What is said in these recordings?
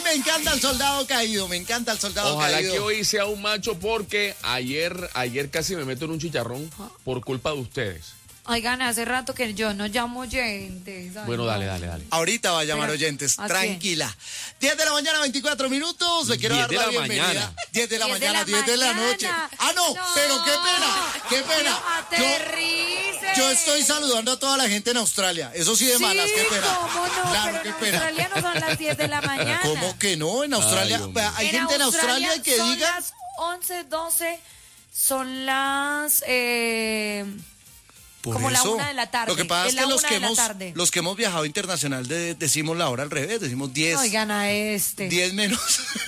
me encanta el soldado caído, me encanta el soldado Ojalá caído. que hoy sea un macho porque ayer casi me meto en un chicharrón por culpa de ustedes. Oigan, hace rato que yo no llamo oyentes. Ay, Bueno, no. dale. Ahorita va a llamar oyentes, ¿a tranquila. 10 de la mañana, 24 minutos. Le quiero 10 dar de la la bienvenida. mañana. 10 de la 10 de mañana, la 10 de la noche. mañana. Ah, no, pero qué pena. No, aterrice. Yo estoy saludando a toda la gente en Australia. Eso sí de malas, qué pena. ¿Cómo no? Claro, Pero qué en pena. Australia no son las 10 de la mañana. ¿Cómo que no? En Australia, Ay, hombre. hay gente en Australia que son diga... las 11, 12, son las... Por como la eso, 1 de la tarde. Lo que pasa es la que 1 de la tarde. los que hemos viajado internacional decimos la hora al revés, decimos 10. Oigan a este. 10 menos.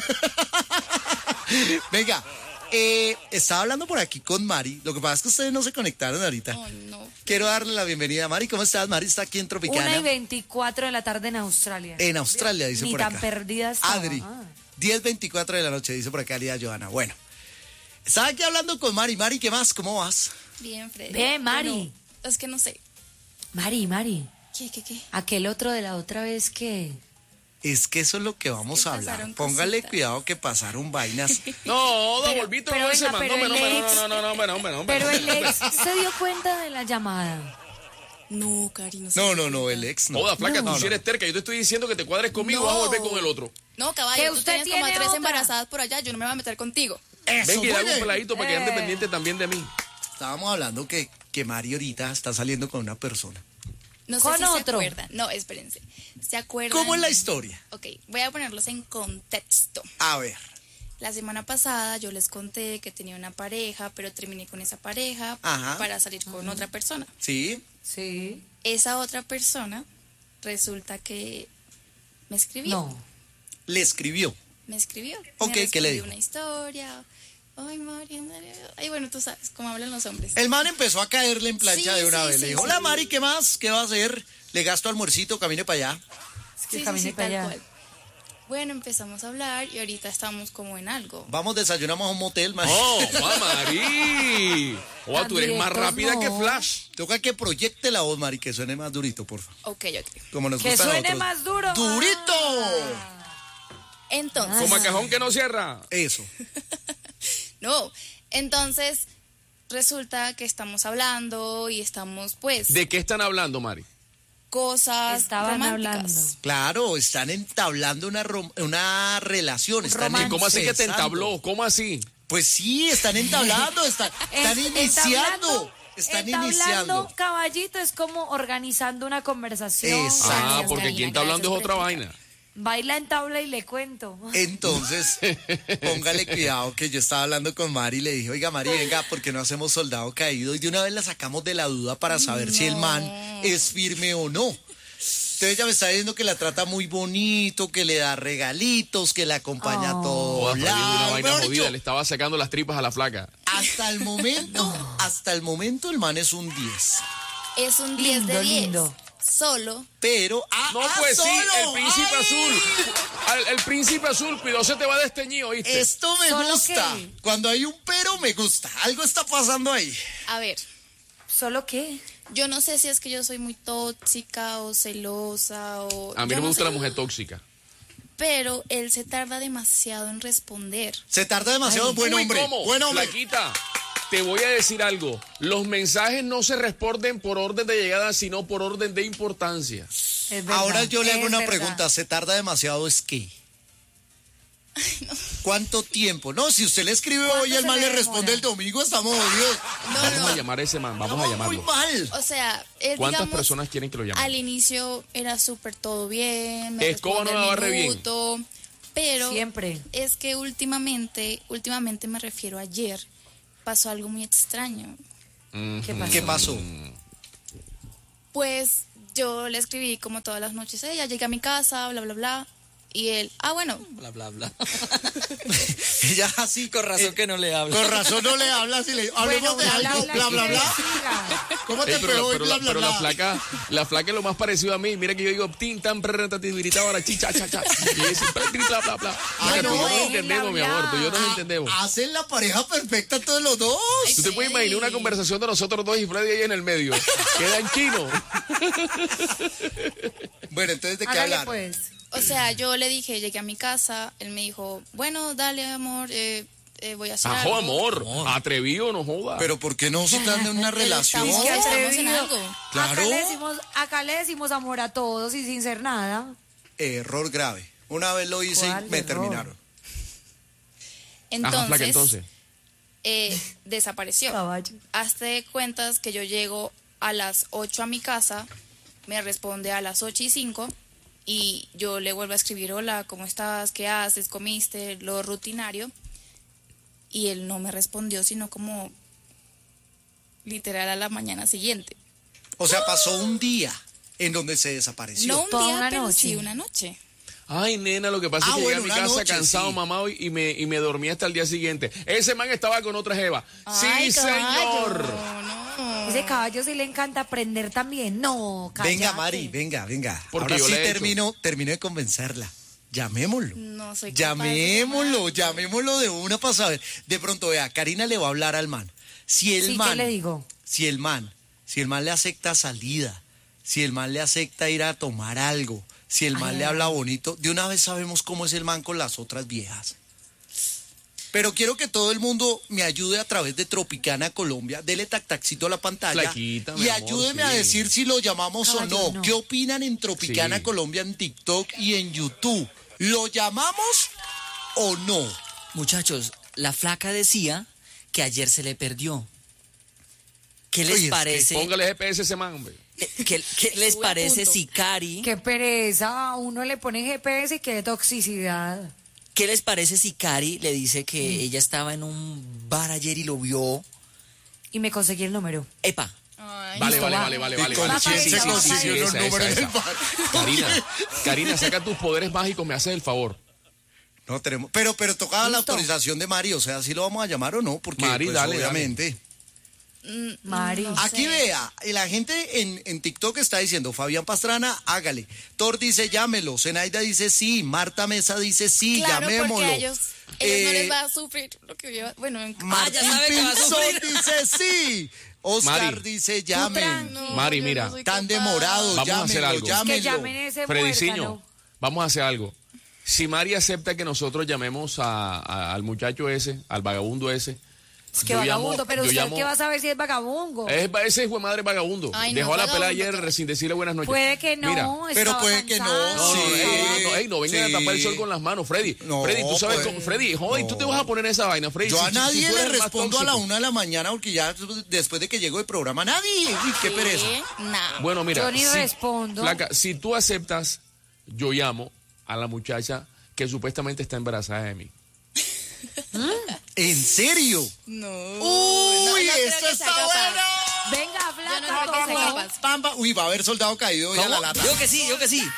Venga, estaba hablando por aquí con Mari. Lo que pasa es que ustedes no se conectaron ahorita. Oh, no. Quiero darle la bienvenida a Mari. ¿Cómo estás? Mari está aquí en Tropicana. 1:24 de la tarde en Australia. En Australia, dice Ni por tan acá. perdida estaba. Adri, Ah. 10:24 de la noche, dice por acá Lía Johanna. Bueno, estaba aquí hablando con Mari. Mari, ¿qué más? ¿Cómo vas? Bien, Freddy. Ve, Mari. Bueno, es que no sé. Mari. ¿Qué? Aquel otro de la otra vez que... Es que eso es lo que vamos a hablar. pasaron Póngale cositas. cuidado que pasaron vainas. No, Pero- Volvito, pero no venga, se mandó. pero el ex- No. Pero el ex se dio cuenta de la llamada. No, Cari, no sé. No, el ex no. Joda, flaca, No, tú si eres terca. Yo te estoy diciendo que te cuadres conmigo, vas a volver con el otro. No, caballo, Que tú usted tienes como tiene 3 otra. embarazadas por allá, yo no me voy a meter contigo. Eso, Ven que le hago muy un bien. peladito para que ande pendiente también de mí. Estábamos hablando que Mari ahorita está saliendo con una persona. No sé ¿Con si otro? se acuerdan. No, espérense. ¿Se acuerdan? ¿Cómo es la historia? Ok, voy a ponerlos en contexto. A ver. La semana pasada yo les conté que tenía una pareja, pero terminé con esa pareja Ajá. para salir con otra persona. ¿Sí? Sí. Esa otra persona resulta que me escribió. No. Le escribió. Me escribió. Ok, me ¿qué le respondió dijo? una historia. Ay, María. Ay, bueno, tú sabes cómo hablan los hombres. El man empezó a caerle en plancha Sí, de una sí, vez. sí, Le dijo, sí. hola Mari, ¿qué más? ¿Qué va a hacer? Le gasto almuercito, camine para allá. que camine para tal allá. cual. Bueno, empezamos a hablar y ahorita estamos como en algo. Vamos, desayunamos a un motel, Mari. ¡Oh, Mari! Joda, tú eres más Directos rápida no. que Flash. Toca que proyecte la voz, Mari, que suene más durito, por favor. Ok. Como nos Que gusta a suene nosotros. más duro. ¡Durito! Entonces, Como a cajón que no cierra. Eso. no. Entonces, resulta que estamos hablando y estamos, pues, ¿De qué están hablando, Mari? cosas Estaban románticas. hablando. Claro, están entablando una relación. Están Romance. ¿Y cómo así que te empezando. entabló? ¿Cómo así? Pues sí, están entablando, están iniciando. Están iniciando. Caballito es como organizando una conversación. Exacto. Ah, Gracias, porque Karina, quien está hablando es gracias otra por vaina. Baila en tabla y le cuento. Entonces, póngale cuidado que yo estaba hablando con Mari y le dije, oiga Mari, venga, ¿por qué no hacemos soldado caído? Y de una vez la sacamos de la duda para saber si el man es firme o no. Entonces ella me está diciendo que la trata muy bonito, que le da regalitos, que la acompaña a todos Joda, pero viendo una lados. vaina Mejor jodida, dicho, le estaba sacando las tripas a la flaca. hasta el momento el man es un 10. Es un 10 Lindo, de 10. lindo. Solo. Pero, No, pues sí, solo. el príncipe ¡Ay! azul. El príncipe azul, cuidado, se te va desteñido, ¿oíste? Esto me ¿Solo gusta. qué? Cuando hay un pero, me gusta. Algo está pasando ahí. A ver, ¿Solo qué? yo no sé si es que yo soy muy tóxica o celosa o... A mí yo no me gusta sé, la mujer tóxica. Pero él se tarda demasiado en responder. Se tarda demasiado. Buen Uy, hombre. ¿cómo? Buen hombre. Flaquita, te voy a decir algo. Los mensajes no se responden por orden de llegada, sino por orden de importancia. Es verdad, Ahora yo le hago es una verdad. pregunta. ¿Se tarda demasiado es qué? ¿Cuánto tiempo? No, si usted le escribe ¿Cuánto hoy, el se man le le responde demora? el domingo, estamos jodidos. Vamos a llamar a ese man, vamos a Muy llamarlo. mal. O sea, él, ¿Cuántas digamos, personas quieren que lo llamen? al inicio era súper todo bien. Me Escoba no responde la al barre bien. minuto, pero Siempre. es que últimamente me refiero a ayer, pasó algo muy extraño. ¿Qué pasó? ¿Qué pasó? Pues yo le escribí como todas las noches, ya llegué a mi casa, bla, bla, bla. Y él, bueno, Bla, bla, bla. Ella así. Con razón que no le habla. Con razón no le hablas y le hablemos de algo, bla, bla, bla. ¿Cómo te Ey, pegó hoy, pero bla, bla, pero bla? la flaca es lo más parecido a mí. Mira que yo digo, tin, tan, prerrentativirita, ahora, chicha, cha, cha. Y dice, bla, bla, bla. Ay, Flaca, tú y yo no, nos entendemos, mi amor, tú y yo nos entendemos. Hacen la pareja perfecta todos los dos. ¿Tú te puedes imaginar una conversación de nosotros dos y Freddy ahí en el medio? Queda en chino. Bueno, entonces, ¿de qué Hágale hablar? pues. O sea, yo le dije, llegué a mi casa, él me dijo, bueno, dale, amor, voy a hacer Ajo, algo. amor. Atrevido, no joda. Pero ¿por qué no si están en una relación? estamos- Qué Estamos en atrevido. algo. Claro. Acá le decimos amor a todos y sin ser nada. Error grave. Una vez lo hice y ¿Cuál me error? terminaron. Ajá, flaca, entonces. Desapareció. Caballo. Hazte de cuentas que yo llego a las 8 a mi casa, me responde a las 8:05 y yo le vuelvo a escribir, hola, ¿cómo estás? ¿Qué haces? ¿Comiste? Lo rutinario. Y él no me respondió, sino como literal a la mañana siguiente. O sea, pasó un día en donde se desapareció. No un Toda día, una pero noche. sí una noche. Ay, nena, lo que pasa es que bueno, llegué a mi una casa noche, cansado, sí. mamado, y me dormí hasta el día siguiente. Ese man estaba con otra jeva. Ay, Sí, caballo, señor. no. Ese caballo sí le encanta aprender también. No, cállate. Venga, Mari, venga. Porque Ahora yo sí le he termino de convencerla. Llamémoslo. No soy capaz de Llamémoslo de una para saber. De pronto, vea, Karina le va a hablar al man. Si el Sí, man, ¿qué le digo? si el man le acepta salida, si el man le acepta ir a tomar algo, si el man le habla bonito, de una vez sabemos cómo es el man con las otras viejas. Pero quiero que todo el mundo me ayude a través de Tropicana Colombia. Dele taxito a la pantalla. Flaquita, mi y amor, ayúdeme a sí. decir si lo llamamos Caballo, o no. no. ¿Qué opinan en Tropicana Sí. Colombia en TikTok y en YouTube? ¿Lo llamamos o no? Muchachos, la flaca decía que ayer se le perdió. ¿Qué Oye, les es que parece? Póngale GPS a ese man, hombre. ¿Qué les Estuve a parece punto. si Cari? Qué pereza. A uno le ponen GPS y qué toxicidad. ¿Qué les parece si Cari le dice que ella estaba en un bar ayer y lo vio? Y me conseguí el número. Epa, Ay, Vale, Listo, vale, va. vale, vale, ¿Y vale. con vale. quién Sí, se sí, sí, consiguió sí, los esa, números esa, en el esa. bar? Karina, saca tus poderes mágicos, me haces el favor. No tenemos. Pero tocaba la Listo. autorización de Mari, o sea, si lo vamos a llamar o no, porque Mari, pues, dale, obviamente. Mari. No Aquí sé. vea, la gente en TikTok está diciendo, Fabián Pastrana, hágale. Thor dice, llámelo. Zenaida dice sí. Marta Mesa dice sí, Claro, llamémoslo. porque a ellos no les Eh, va a sufrir lo que lleva. Bueno, en Martín ya sabe que va a Pinzón sufrir. dice sí. Oscar Mari. dice llamen. no, Mari, yo mira. no soy Tan capaz. demorado, Vamos a hacer llámenlo, algo. Que llámenlo. llamen ese Frediciño, muérgano. vamos a hacer algo. Si Mari acepta que nosotros llamemos al muchacho ese, al vagabundo ese. Es que yo vagabundo, llamo- pero yo usted llamo- qué va a saber si es vagabundo. Ese hijo de madre vagabundo. Ay, no, Dejó a la pela vagabundo, ayer que- sin decirle buenas noches. Puede que no. Mira, Pero estaba puede que no, cansado. no, sí. no vengan sí. a tapar el sol con las manos, Freddy. No, Freddy, tú sabes pues, cómo. Freddy, joder, tú te no. vas a poner esa vaina, Freddy. Yo a si nadie tú le eres el más respondo a la tóxico. 1 de la mañana porque ya después de que llego de programa, nadie. Uy, qué pereza. Nah. Bueno, mira. Yo ni respondo. Flaca, si tú aceptas, yo llamo a la muchacha que supuestamente está embarazada de mí. ¿En serio? No. Uy, no creo esto que está sea capaz. bueno. Venga, Yo no flaca, creo que sea ¿cómo? capaz. Pampa. Uy, va a haber soldado caído hoy a la ¿cómo? lata. Yo que sí, yo que sí.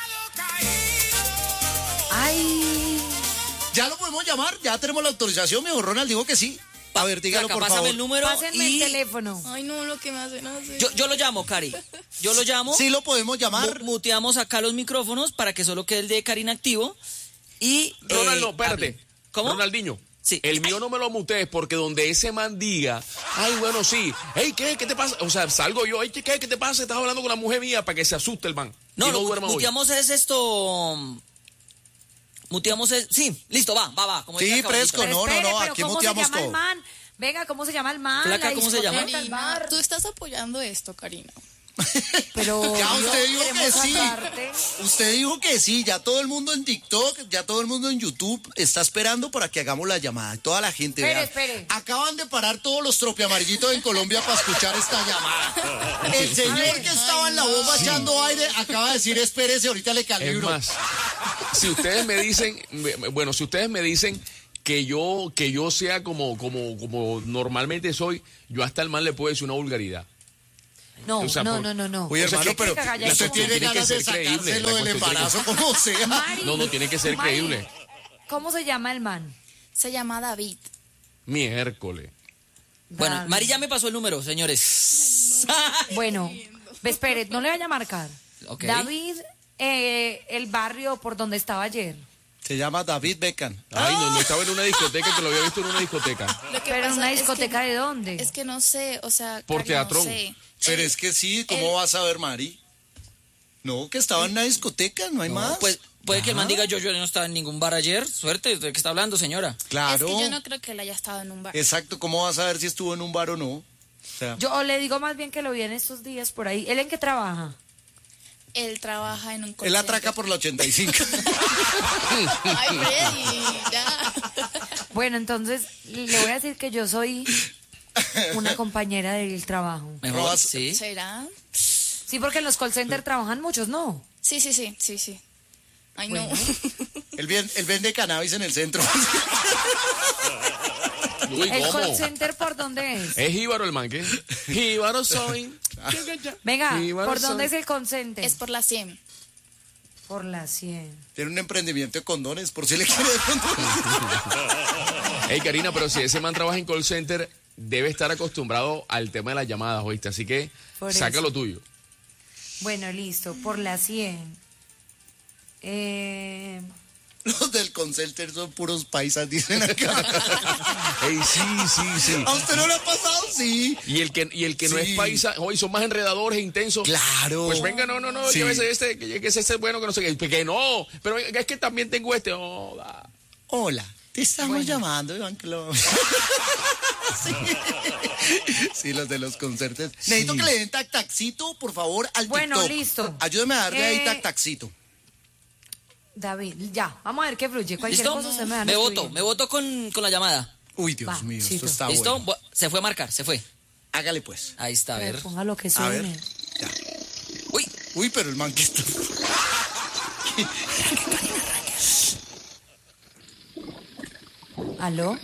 Ay. Ya lo podemos llamar, ya tenemos la autorización, mi Ronald dijo que sí. A ver, dígalo Flaca, por pásame favor. el número Pásenme y el teléfono. Ay, no, lo que me hacen hacer. yo lo llamo, Cari. Yo lo llamo. Sí lo podemos llamar. Muteamos acá los micrófonos para que solo quede el de Karina activo. Y. Ronaldo, espérate. hable. ¿Cómo? Ronaldinho. Sí. El mío no me lo mutees porque donde ese man diga, ay, bueno, sí, hey, ¿qué te pasa? O sea, salgo yo, hey, ¿qué te pasa? Estás hablando con la mujer mía para que se asuste el man. No, y no lo duerma hoy. muteamos es esto. Muteamos es. Sí, listo, va. Como Sí, dice el caballito. fresco, no, Espere, pero aquí ¿cómo muteamos se llama todo. el man? Venga, ¿cómo se llama el man? Flaca, La ¿cómo se llama? discoteca, el Karina, bar. tú estás apoyando esto, Karina. Pero Ya yo usted dijo que queremos sí. sacarte. Usted dijo que sí, ya todo el mundo en TikTok, ya todo el mundo en YouTube está esperando para que hagamos la llamada. Toda la gente, Espere, vea. espere. Acaban de parar todos los tropiamarillitos en Colombia para escuchar esta llamada. El señor que estaba en la bomba echando aire acaba de decir, espérese, ahorita le Es calibro. más, si ustedes me dicen, bueno, si ustedes me dicen que yo sea como normalmente soy, yo hasta el man le puedo decir una vulgaridad. No, O sea, no, por- no, no, no. Oye, O sea, hermano, que- pero que callar usted como- tiene tiene que ganas de ser creíble, sacárselo la del cuestión tiene embarazo como sea. Mari, No, tiene que ser Mari, creíble. ¿Cómo se llama el man? Se llama David. Miércoles. Bueno, David. Mari ya me pasó el número, señores. Bueno, espere, no le vaya a marcar. Ok. David, el barrio por donde estaba ayer. Se llama David Beckham. Ay, no estaba en una discoteca, que lo había visto en una discoteca. Lo que Pero en pasa una es discoteca que- ¿de dónde? Es que no sé, o sea, Por Cari, Teatrón. No sé. Pero Él- es que sí, ¿cómo vas a ver, Mari? No, que estaba en una discoteca, no hay más. Pues Puede que el man diga, yo no estaba en ningún bar ayer. Suerte, ¿de qué está hablando, señora? Claro. Es que yo no creo que él haya estado en un bar. Exacto, ¿cómo vas a ver si estuvo en un bar o no? O sea, Yo le digo más bien que lo vi en estos días por ahí. ¿Él en qué trabaja? Él trabaja en un call él atraca center. por la 85. Ay, Freddy, ya. Bueno, entonces le voy a decir que yo soy una compañera del trabajo. Mejor, Robas- sí. ¿Será? Sí, porque en los call centers trabajan muchos, ¿no? Sí. Ay, Bueno. no. Él vende cannabis en el centro. Uy, ¿El ¿cómo? call center por dónde es? Es jíbaro el man, ¿qué? Jíbaro soy. Venga, Jíbaro ¿por dónde soy. es el call center? Es por la 100. Por la 100. Tiene un emprendimiento de condones, por si le quiere de pronto. Hey, Karina, pero si ese man trabaja en call center, debe estar acostumbrado al tema de las llamadas, ¿oíste? Así que Por saca eso. lo tuyo. Bueno, listo, por la 100. Los del Concelter son puros paisas, dicen acá. Ey, sí. ¿A usted no le ha pasado? Sí. Y el que no Sí. es paisa, hoy son más enredadores e intensos. Claro. Pues venga, no, Sí. llévese este, que ese es bueno, que no sé qué. Que no, pero es que también tengo este. Oh, da. Hola, te estamos llamando, Iván Club. Sí, los de los concertos. Necesito que le den taxito, por favor, al Bueno, TikTok. listo. Ayúdeme a darle ahí Eh, taxito. David, ya, vamos a ver qué fluye. Cualquier ¿Listo? cosa usted me da. Me voto con la llamada. Uy, Dios Va, mío, Chito. esto está ¿Listo? bueno. Se fue a marcar, se fue. Hágale pues. Ahí está, a ver. Ponga lo que A ver. suene. Ya. Uy, Uy, pero el man que está... ¿Aló?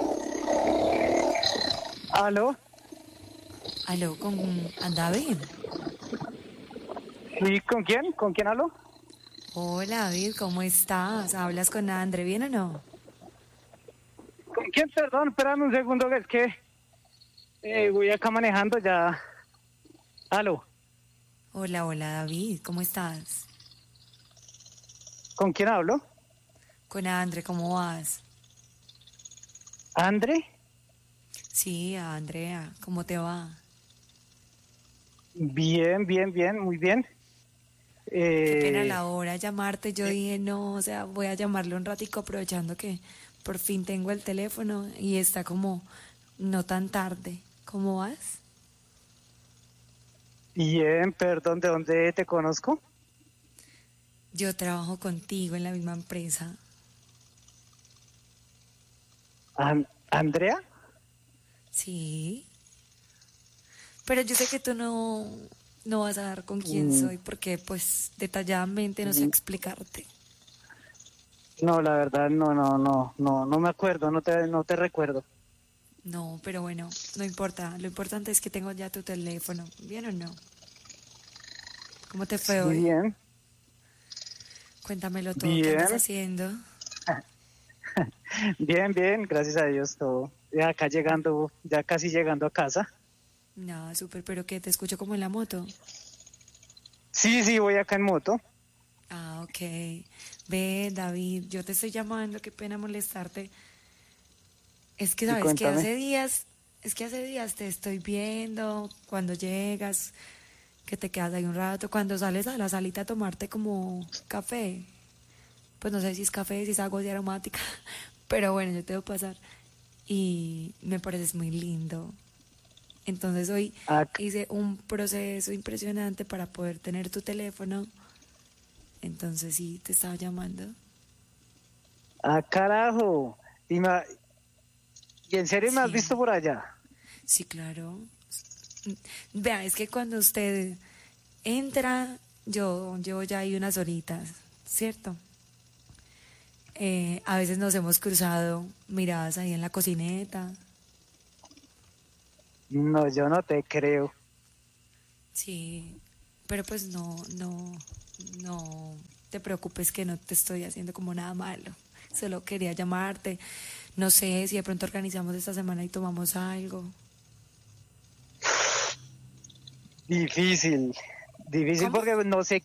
¿Aló? ¿Aló con David? ¿Sí? ¿Con quién? ¿Con quién hablo? Hola David, ¿cómo estás? ¿Hablas con André, bien o no? ¿Con quién? Perdón, espérame un segundo, que es que voy acá manejando ya. ¿Aló? Hola, David, ¿cómo estás? ¿Con quién hablo? Con André, ¿cómo vas? ¿Andre? Sí, Andrea, ¿cómo te va? Bien, muy bien. Qué pena la hora llamarte. Yo dije, no, o sea, voy a llamarle un ratico aprovechando que por fin tengo el teléfono y está como no tan tarde. ¿Cómo vas? Bien, perdón, ¿de dónde te conozco? Yo trabajo contigo en la misma empresa. ¿Andrea? Sí. Pero yo sé que tú no vas a dar con quién soy porque pues detalladamente no sé explicarte. No, la verdad, no me acuerdo, no te recuerdo. No, pero bueno, no importa. Lo importante es que tengo ya tu teléfono. ¿Bien o no? ¿Cómo te fue hoy? Bien. Cuéntamelo todo. Bien. ¿Qué estás haciendo? Bien, gracias a Dios todo. Ya acá llegando, ya casi llegando a casa. No, súper, pero que te escucho como en la moto. Sí, voy acá en moto. Ah, ok. Ve, David, yo te estoy llamando, qué pena molestarte. Es que, Sí, ¿sabes? Que cuéntame. hace días te estoy viendo, cuando llegas, que te quedas ahí un rato, cuando sales a la salita a tomarte como café. Pues no sé si es café, si es agua de aromática, pero bueno, yo te voy a pasar. Y me pareces muy lindo. Entonces hoy hice un proceso impresionante para poder tener tu teléfono. Entonces sí, te estaba llamando. Ah, carajo. ¿Y en serio me has Sí. visto por allá? Sí, claro. Vea, es que cuando usted entra, yo llevo ya ahí unas horitas, ¿cierto? A veces nos hemos cruzado miradas ahí en la cocineta. No, yo no te creo. Sí, pero pues no te preocupes que no te estoy haciendo como nada malo. Solo quería llamarte. No sé si de pronto organizamos esta semana y tomamos algo. Difícil ¿Cómo? porque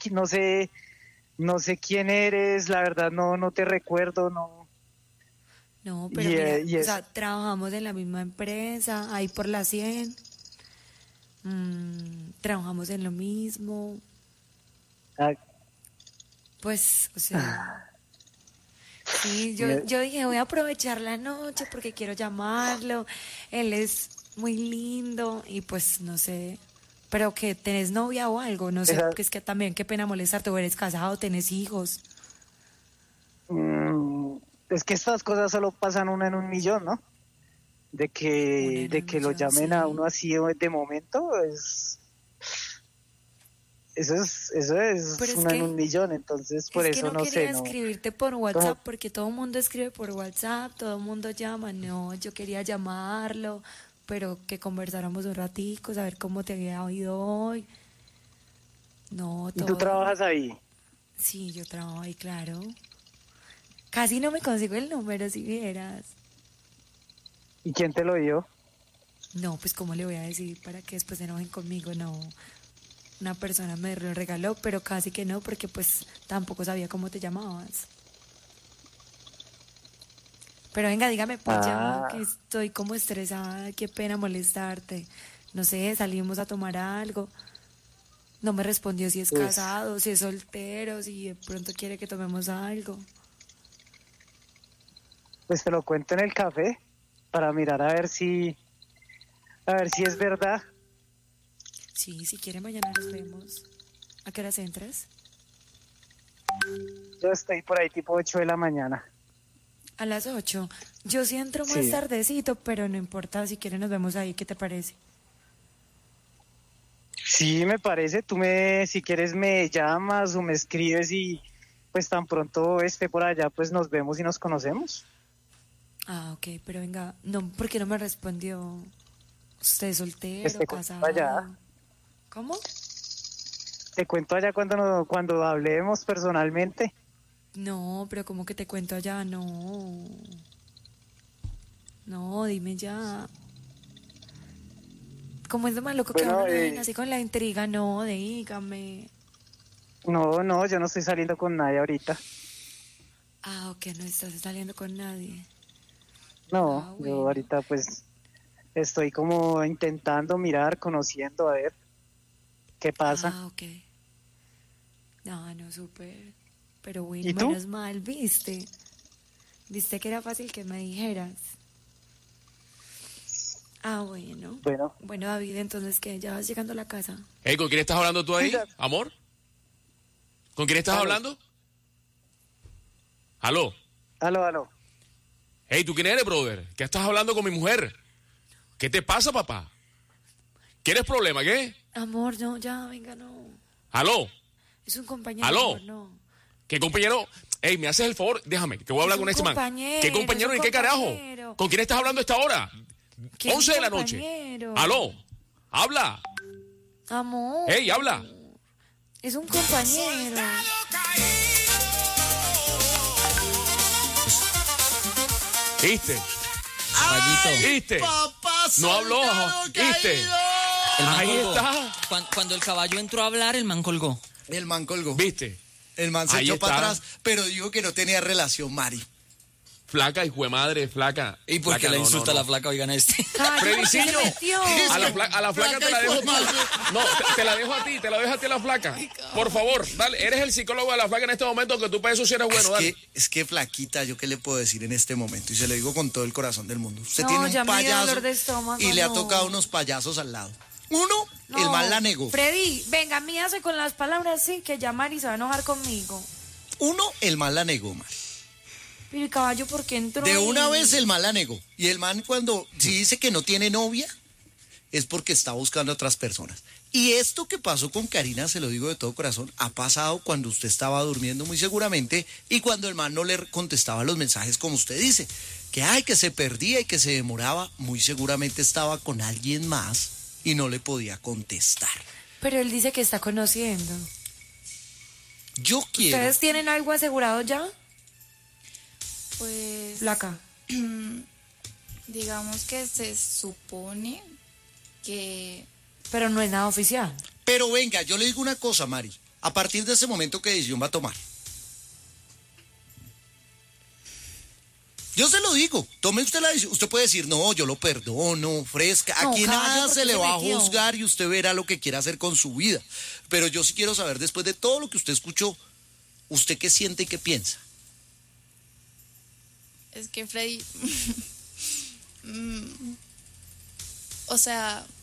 no sé quién eres, la verdad no te recuerdo, no. No, pero mira, o sea, trabajamos en la misma empresa, ahí por la 100. Trabajamos en lo mismo. Ah, Pues, o sea, sí, yo dije, voy a aprovechar la noche porque quiero llamarlo. Él es muy lindo y pues no sé, pero que tenés novia o algo, no sé, Esa- porque es que también qué pena molestarte, o eres casado, tenés hijos. Es que estas cosas solo pasan una en un millón, ¿no? De Una que, en de un que lo millón, llamen sí. a uno así de momento, eso es Pero es una en que- un millón, entonces por Es que eso no no quería sé, ¿no? escribirte por ¿Cómo? WhatsApp porque todo el mundo escribe por WhatsApp, todo el mundo llama. No, yo quería llamarlo, pero que conversáramos un ratico, saber cómo te había oído hoy. No, ¿Y tú todo. trabajas ahí? Sí, yo trabajo ahí, claro. Casi no me consigo el número, si vieras. ¿Y quién te lo dio? No, pues cómo le voy a decir para que después se enojen conmigo, no. Una persona me lo regaló, pero casi que no, porque pues tampoco sabía cómo te llamabas. Pero venga, dígame pues ya Ah. que estoy como estresada, qué pena molestarte. No sé, salimos a tomar algo. No me respondió si es Pues- casado, si es soltero, si de pronto quiere que tomemos algo. Pues te lo cuento en el café para mirar a ver si es verdad. Sí, si quiere mañana nos vemos. ¿A qué horas entras? Yo estoy por ahí tipo 8 de la mañana. A las 8. Yo sí entro más Sí. tardecito, pero no importa, si quiere nos vemos ahí, ¿qué te parece? Sí, me parece. Si quieres me llamas o me escribes y pues tan pronto esté por allá, pues nos vemos y nos conocemos. Ah, ok, pero venga, no, ¿por qué no me respondió? ¿Usted es soltero, Pues te casado? cuento allá. ¿Cómo? Te cuento allá cuando hablemos personalmente. No, pero ¿cómo que te cuento allá? No. No, dime ya. ¿Cómo es lo malo que Bueno, uno ven así con la intriga? No, dígame. No, yo no estoy saliendo con nadie ahorita. Ah, ok, no estás saliendo con nadie. No, Ah, bueno. yo ahorita pues estoy como intentando mirar, conociendo, a ver qué pasa. Ah, ok. No, súper. Pero ¿Y bueno, tú? menos mal, ¿viste? ¿Viste que era fácil que me dijeras? Ah, bueno. Bueno, Bueno, David, entonces, ¿qué? ¿Ya vas llegando a la casa? Hey, ¿con quién estás hablando tú ahí, Sí, ya. amor? ¿Con quién estás Aló. hablando? ¿Aló? aló. Hey, ¿tú quién eres, brother? ¿Qué estás hablando con mi mujer? ¿Qué te pasa, papá? ¿Quieres problema, qué? Amor, no, ya, venga, no. ¿Aló? Es un compañero, ¿Aló? amor, no. ¿Qué compañero? Hey, ¿me haces el favor? Déjame, que voy a hablar Es con un este man. compañero, ¿Qué compañero es y un qué carajo? compañero. ¿Con quién estás hablando a esta hora? ¿Qué 11 de la noche. compañero? ¿Aló? ¿Habla? Amor. Hey, habla. Es un compañero. ¿Viste? Caballito. ¿Viste? Papá, No habló, soldado ¿viste? caído. El man Ahí colgó. está. Cuando el caballo entró a hablar, el man colgó. El man colgó. ¿Viste? El man se Ahí echó para está. atrás, pero dijo que no tenía relación, Mari. Flaca, hijo de madre, flaca. ¿Y por qué Flaca, le no, insulta no, a la no. flaca? Oigan este. Ay, ¿por qué se Fredicillo, metió? a la flaca te la dejo a ti. No, te la dejo a ti, te la dejo a ti a la flaca. Por favor, dale, eres el psicólogo de la flaca en este momento, que tú para eso sí eres bueno, dale. Es que flaquita, yo qué le puedo decir en este momento, y se lo digo con todo el corazón del mundo. Usted No, tiene ya un me dio payaso dolor de estómago, y le ha no. tocado unos payasos al lado. Uno, el No, man la negó. Freddy, venga, mídase con las palabras, sí, que ya Mari se va a enojar conmigo. Uno, el man la negó, Mari. Pero el caballo, ¿por qué entró De ahí? una vez el man la negó. Y el man si dice que no tiene novia, es porque está buscando a otras personas. Y esto que pasó con Karina, se lo digo de todo corazón, ha pasado cuando usted estaba durmiendo muy seguramente y cuando el man no le contestaba los mensajes como usted dice. Que se perdía y que se demoraba, muy seguramente estaba con alguien más y no le podía contestar. Pero él dice que está conociendo. Yo quiero... ¿Ustedes tienen algo asegurado ya? Pues Flaca. digamos que se supone que Pero no es nada oficial. Pero venga, yo le digo una cosa, Mari. A partir de ese momento, ¿qué decisión va a tomar? Yo se lo digo, tome usted la decisión. Usted puede decir, no, yo lo perdono, fresca. No, Aquí caballo, nada ¿por se qué le se va a metió? juzgar y usted verá lo que quiera hacer con su vida. Pero yo sí quiero saber, después de todo lo que usted escuchó, ¿Usted qué siente y qué piensa? Es que Freddy, o sea,